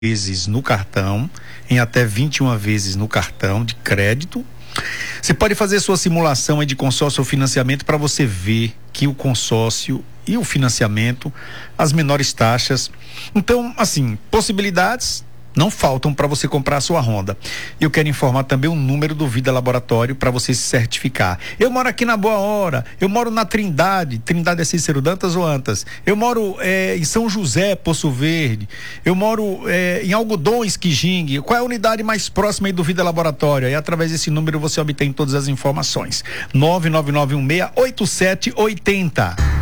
vezes no cartão, em até 21 vezes no cartão de crédito. Você pode fazer sua simulação aí de consórcio ou financiamento para você ver que o consórcio e o financiamento, as menores taxas. Então, assim, possibilidades não faltam para você comprar a sua Honda. Eu quero informar também o número do Vida Laboratório para você se certificar. Eu moro aqui na Boa Hora, eu moro na Trindade é Cícero Dantas ou Antas? Eu moro em São José, Poço Verde, eu moro em Algodões, Quijingue. Qual é a unidade mais próxima aí do Vida Laboratório? E através desse número você obtém todas as informações. 99916-8780.